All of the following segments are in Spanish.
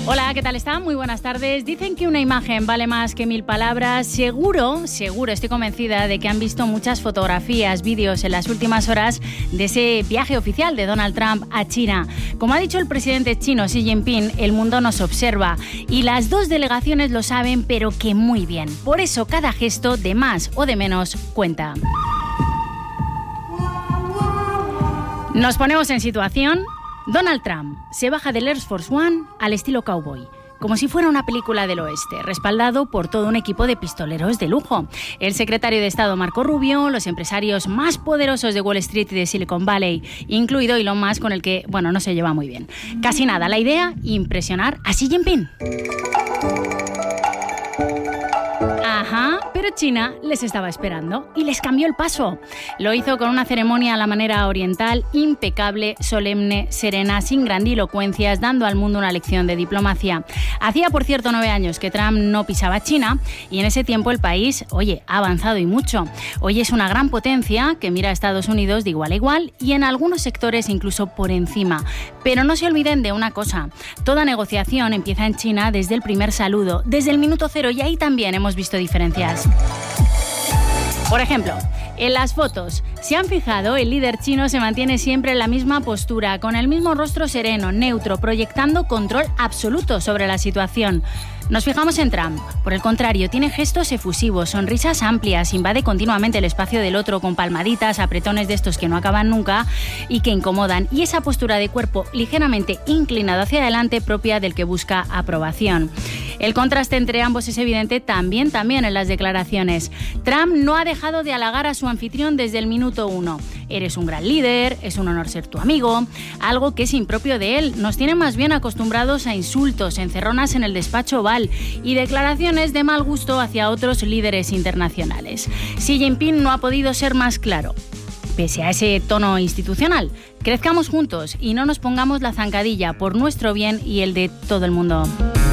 Hola, ¿qué tal están? Muy buenas tardes. Dicen que una imagen vale más que 1000 palabras. Seguro, estoy convencida de que han visto muchas fotografías, vídeos en las últimas horas de ese viaje oficial de Donald Trump a China. Como ha dicho el presidente chino Xi Jinping, el mundo nos observa y las dos delegaciones lo saben, pero que muy bien. Por eso cada gesto, de más o de menos, cuenta. Nos ponemos en situación. Donald Trump se baja del Air Force One al estilo cowboy, como si fuera una película del oeste, respaldado por todo un equipo de pistoleros de lujo. El secretario de Estado Marco Rubio, los empresarios más poderosos de Wall Street y de Silicon Valley, incluido Elon Musk, con el que, no se lleva muy bien. Casi nada, la idea, impresionar a Xi Jinping. Ajá, pero China les estaba esperando y les cambió el paso. Lo hizo con una ceremonia a la manera oriental, impecable, solemne, serena, sin grandilocuencias, dando al mundo una lección de diplomacia. Hacía, por cierto, 9 años que Trump no pisaba China y en ese tiempo el país, ha avanzado y mucho. Hoy es una gran potencia que mira a Estados Unidos de igual a igual y en algunos sectores incluso por encima. Pero no se olviden de una cosa, toda negociación empieza en China desde el primer saludo, desde el minuto cero, y ahí también hemos visto diferencias. Por ejemplo, en las fotos, ¿se han fijado? El líder chino se mantiene siempre en la misma postura, con el mismo rostro sereno, neutro, proyectando control absoluto sobre la situación. Nos fijamos en Trump. Por el contrario, tiene gestos efusivos, sonrisas amplias, invade continuamente el espacio del otro con palmaditas, apretones de estos que no acaban nunca y que incomodan, y esa postura de cuerpo ligeramente inclinado hacia adelante propia del que busca aprobación. El contraste entre ambos es evidente también en las declaraciones. Trump no ha dejado de halagar a su anfitrión desde el minuto 1. Eres un gran líder, es un honor ser tu amigo, algo que es impropio de él. Nos tiene más bien acostumbrados a insultos, encerronas en el despacho oval y declaraciones de mal gusto hacia otros líderes internacionales. Xi Jinping no ha podido ser más claro. Pese a ese tono institucional, crezcamos juntos y no nos pongamos la zancadilla por nuestro bien y el de todo el mundo.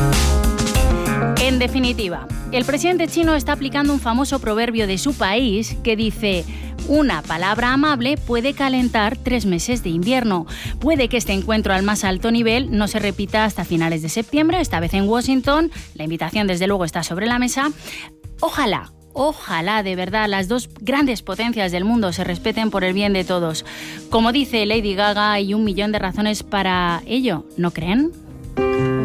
En definitiva, el presidente chino está aplicando un famoso proverbio de su país que dice: una palabra amable puede calentar 3 meses de invierno. Puede que este encuentro al más alto nivel no se repita hasta finales de septiembre, esta vez en Washington. La invitación, desde luego, está sobre la mesa. Ojalá de verdad las dos grandes potencias del mundo se respeten por el bien de todos. Como dice Lady Gaga, hay 1 millón de razones para ello, ¿no creen?